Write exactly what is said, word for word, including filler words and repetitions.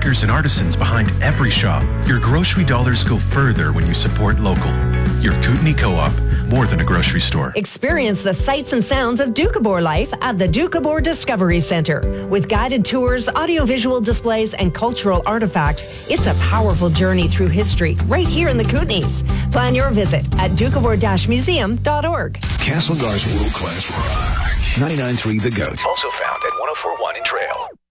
makers and artisans behind every shop. Your grocery dollars go further when you support local. Your Kootenai Co-op, more than a grocery store. Experience the sights and sounds of Doukhobor life at the Doukhobor Discovery Centre. With guided tours, audiovisual displays, and cultural artifacts, it's a powerful journey through history right here in the Kootenays. Plan your visit at doukhobor dash museum dot org. Castlegar's world-class rock. ninety-nine point three The Goat. Also found at one oh four point one in Trail.